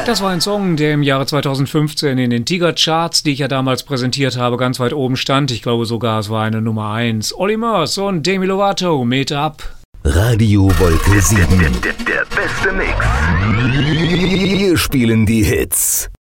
Das war ein Song, der im Jahre 2015 in den Tiger-Charts, die ich ja damals präsentiert habe, ganz weit oben stand. Ich glaube sogar, es war eine Nummer 1. Olly Murs und Demi Lovato, Made Up. Radio Wolke 7. Der beste Mix. Wir spielen die Hits.